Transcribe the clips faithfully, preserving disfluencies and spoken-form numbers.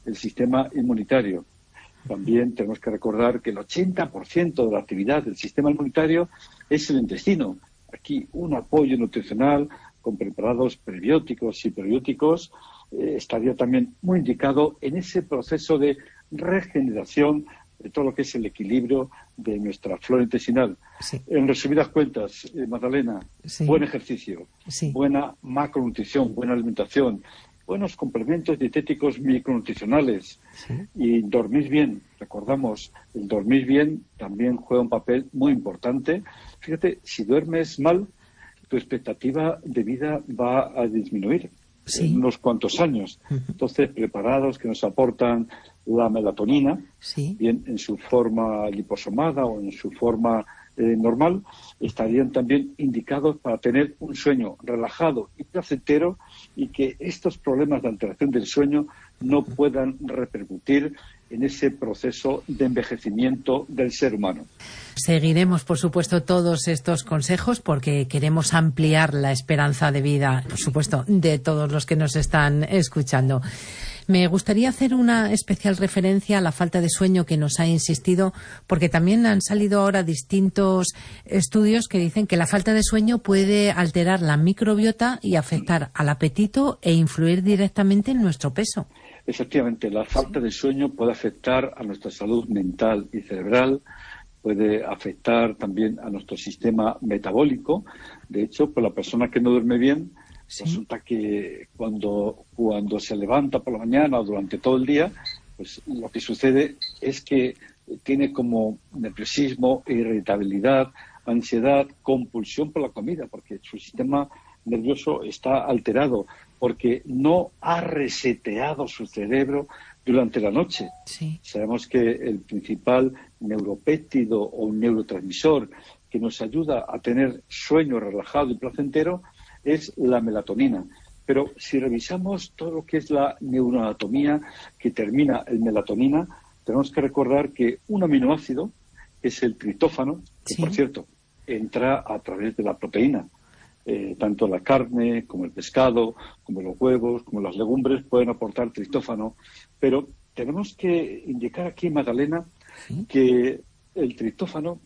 el sistema inmunitario. También tenemos que recordar que el ochenta por ciento de la actividad del sistema inmunitario es el intestino. Aquí un apoyo nutricional con preparados prebióticos y probióticos eh, estaría también muy indicado en ese proceso de regeneración de todo lo que es el equilibrio de nuestra flora intestinal. Sí. En resumidas cuentas, eh, Magdalena, sí. buen ejercicio, sí. buena macronutrición, buena alimentación, buenos complementos dietéticos micronutricionales sí. y dormir bien. Recordamos, el dormir bien también juega un papel muy importante. Fíjate, si duermes mal, tu expectativa de vida va a disminuir sí. en unos cuantos años. Uh-huh. Entonces, preparados que nos aportan la melatonina, sí. bien en su forma liposomada o en su forma eh, normal, estarían también indicados para tener un sueño relajado y placentero y que estos problemas de alteración del sueño no puedan repercutir en ese proceso de envejecimiento del ser humano. Seguiremos, por supuesto, todos estos consejos porque queremos ampliar la esperanza de vida, por supuesto, de todos los que nos están escuchando. Me gustaría hacer una especial referencia a la falta de sueño que nos ha insistido, porque también han salido ahora distintos estudios que dicen que la falta de sueño puede alterar la microbiota y afectar al apetito e influir directamente en nuestro peso. Efectivamente, la falta de sueño puede afectar a nuestra salud mental y cerebral, puede afectar también a nuestro sistema metabólico. De hecho, pues la persona que no duerme bien, sí. resulta que cuando, cuando se levanta por la mañana o durante todo el día, pues lo que sucede es que tiene como nerviosismo, irritabilidad, ansiedad, compulsión por la comida, porque su sistema nervioso está alterado, porque no ha reseteado su cerebro durante la noche. Sí. Sabemos que el principal neuropéptido o neurotransmisor que nos ayuda a tener sueño relajado y placentero es la melatonina. Pero si revisamos todo lo que es la neuroanatomía que termina en melatonina, tenemos que recordar que un aminoácido es el triptófano, que sí. por cierto entra a través de la proteína. Eh, tanto la carne como el pescado, como los huevos, como las legumbres pueden aportar triptófano, pero tenemos que indicar aquí, Magdalena, ¿sí? que el triptófano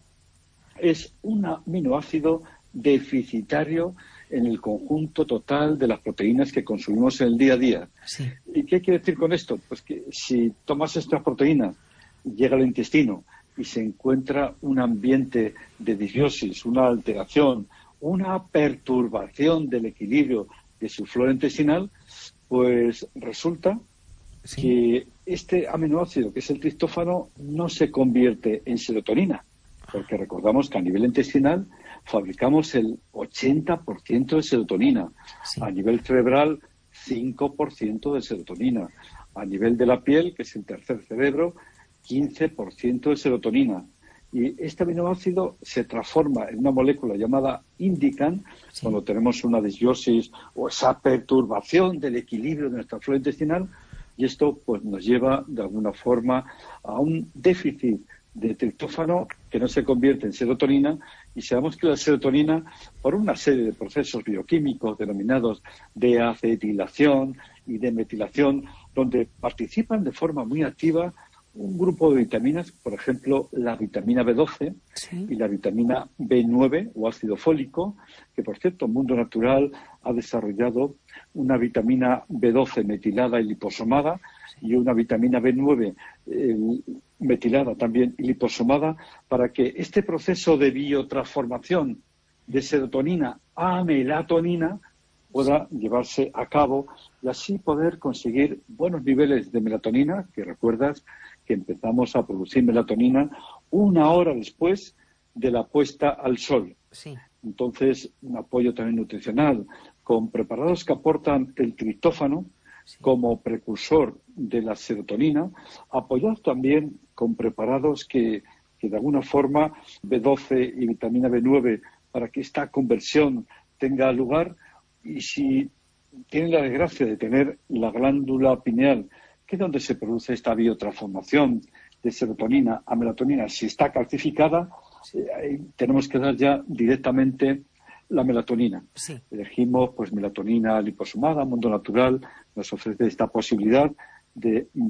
es un aminoácido deficitario en el conjunto total de las proteínas que consumimos en el día a día. Sí. ¿Y qué quiere decir con esto? Pues que si tomas estas proteínas, llega al intestino y se encuentra un ambiente de disbiosis, una alteración, una perturbación del equilibrio de su flora intestinal, pues resulta sí. que este aminoácido, que es el triptófano, no se convierte en serotonina, porque recordamos que a nivel intestinal fabricamos el ochenta por ciento de serotonina, sí. a nivel cerebral cinco por ciento de serotonina, a nivel de la piel, que es el tercer cerebro, quince por ciento de serotonina. Y este aminoácido se transforma en una molécula llamada indican sí. cuando tenemos una disbiosis o esa perturbación del equilibrio de nuestra flora intestinal, y esto pues nos lleva de alguna forma a un déficit de triptófano que no se convierte en serotonina, y sabemos que la serotonina, por una serie de procesos bioquímicos denominados de acetilación y de metilación, donde participan de forma muy activa un grupo de vitaminas, por ejemplo, la vitamina B doce sí. y la vitamina B nueve o ácido fólico, que por cierto, el mundo natural ha desarrollado una vitamina B doce metilada y liposomada sí. y una vitamina B nueve eh, metilada también y liposomada, para que este proceso de biotransformación de serotonina a melatonina pueda sí. llevarse a cabo y así poder conseguir buenos niveles de melatonina, que recuerdas que empezamos a producir melatonina una hora después de la puesta al sol. Sí. Entonces, un apoyo también nutricional con preparados que aportan el triptófano sí. como precursor de la serotonina, apoyados también con preparados que, que de alguna forma B doce y vitamina B nueve para que esta conversión tenga lugar, y si tienen la desgracia de tener la glándula pineal, que es donde se produce esta biotransformación de serotonina a melatonina, si está calcificada, eh, tenemos que dar ya directamente la melatonina. Sí. Elegimos pues melatonina liposomada, Mundo Natural nos ofrece esta posibilidad de